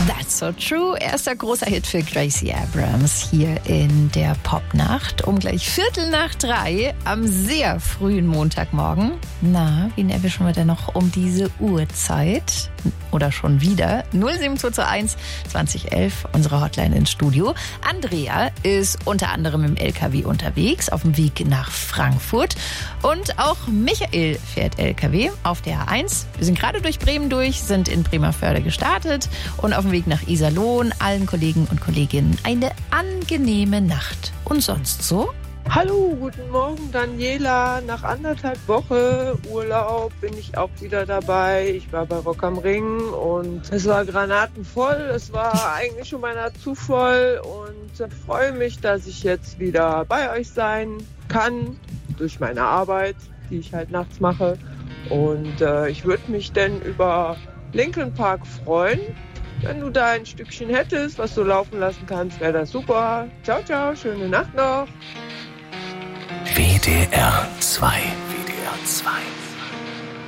That's so true. Erster großer Hit für Gracie Abrams hier in der Popnacht um gleich 2:45 am sehr frühen Montagmorgen. Na, wen erwischen wir denn noch um diese Uhrzeit? Oder schon wieder? 07221 2011, unsere Hotline ins Studio. Andrea ist unter anderem im LKW unterwegs, auf dem Weg nach Frankfurt. Und auch Michael fährt LKW auf der A1. Wir sind gerade durch Bremen durch, sind in Bremervörde gestartet und auf dem Weg nach Iserlohn. Allen Kollegen und Kolleginnen eine angenehme Nacht. Und sonst so? Hallo, guten Morgen Daniela. Nach 1,5 Wochen Urlaub bin ich auch wieder dabei. Ich war bei Rock am Ring und es war granatenvoll. Es war eigentlich schon beinahe zu voll und freue mich, dass ich jetzt wieder bei euch sein kann durch meine Arbeit, die ich halt nachts mache. Und ich würde mich denn über Linkin Park freuen. Wenn du da ein Stückchen hättest, was du laufen lassen kannst, wäre das super. Ciao, ciao, schöne Nacht noch. WDR 2. WDR 2.